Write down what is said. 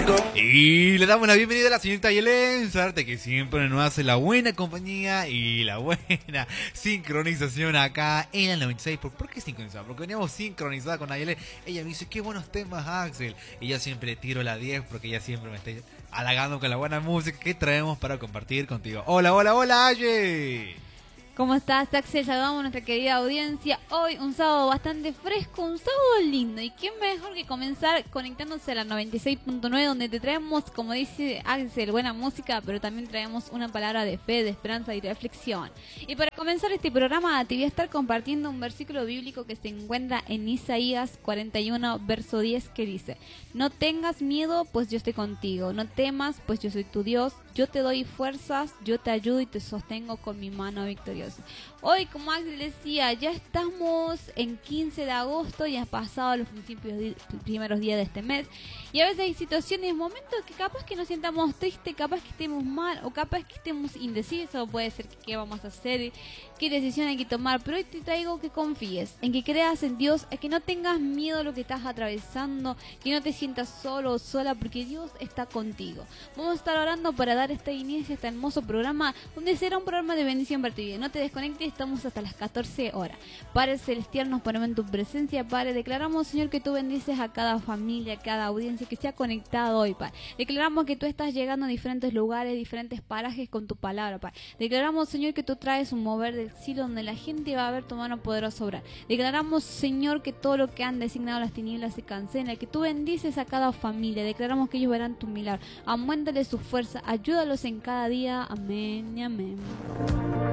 Y le damos la bienvenida a la señorita Yelén Sarte, que siempre nos hace la buena compañía y la buena sincronización acá en el 96. ¿Por qué sincronizada? Porque veníamos sincronizada con Ayelen. Ella me dice, qué buenos temas, Axel. Y yo siempre le tiro la 10 porque ella siempre me está halagando con la buena música que traemos para compartir contigo. Hola, hola, hola, Aye. ¿Cómo estás, Axel? Saludamos a nuestra querida audiencia. Hoy un sábado bastante fresco, un sábado lindo. ¿Y qué mejor que comenzar conectándose a la 96.9, donde te traemos, como dice Axel, buena música, pero también traemos una palabra de fe, de esperanza y reflexión. Y para comenzar este programa te voy a estar compartiendo un versículo bíblico que se encuentra en Isaías 41, verso 10, que dice: no tengas miedo, pues yo estoy contigo. No temas, pues yo soy tu Dios. Yo te doy fuerzas, yo te ayudo y te sostengo con mi mano victoriosa. Hoy, como Axel decía, ya estamos en 15 de agosto, ya han pasado los primeros días de este mes. Y a veces hay situaciones, momentos que capaz que nos sientamos tristes, capaz que estemos mal o capaz que estemos indecisos. Puede ser que qué vamos a hacer, qué decisión hay que tomar. Pero hoy te traigo que confíes, en que creas en Dios, en que no tengas miedo a lo que estás atravesando, que no te sientas solo o sola, porque Dios está contigo. Vamos a estar orando para dar este inicio a este hermoso programa, donde será un programa de bendición para tu vida. No te desconectes, estamos hasta las 14 horas. Padre Celestial, nos ponemos en tu presencia, Padre. Declaramos, Señor, que tú bendices a cada familia, a cada audiencia que se ha conectado hoy, Padre. Declaramos que tú estás llegando a diferentes lugares, diferentes parajes con tu palabra, Padre. Declaramos, Señor, que tú traes un mover del cielo donde la gente va a ver tu mano poderosa obrar. Declaramos, Señor, que todo lo que han designado las tinieblas se cancela, que tú bendices a cada familia. Declaramos que ellos verán tu milagro. Auméntale su fuerza, ayúdalos en cada día. Amén y amén.